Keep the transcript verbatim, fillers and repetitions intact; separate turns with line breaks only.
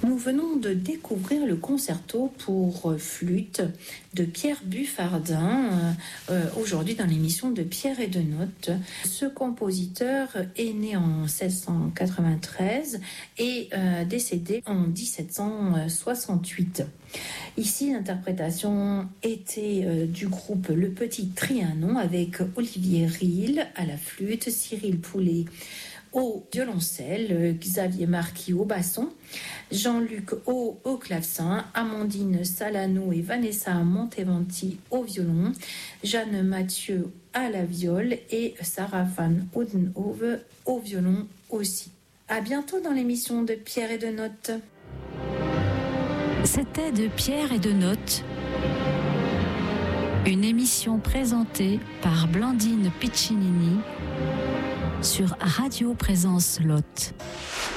Nous venons de découvrir le concerto pour flûte de Pierre Buffardin, euh, aujourd'hui dans l'émission de Pierre et de Notes. Ce compositeur est né en seize cent quatre-vingt-treize et euh, décédé en dix-sept cent soixante-huit. Ici, l'interprétation était euh, du groupe Le Petit Trianon avec Olivier Rille à la flûte, Cyril Poulet au violoncelle, Xavier Marquis au basson, Jean-Luc Au au clavecin, Amandine Salano et Vanessa Montevanti au violon, Jeanne Mathieu à la viole et Sarah Van Oudenhove au violon aussi. À bientôt dans l'émission de Pierre et de Notes.
C'était de Pierre et de Notes, une émission présentée par Blandine Piccinini sur Radio Présence Lot.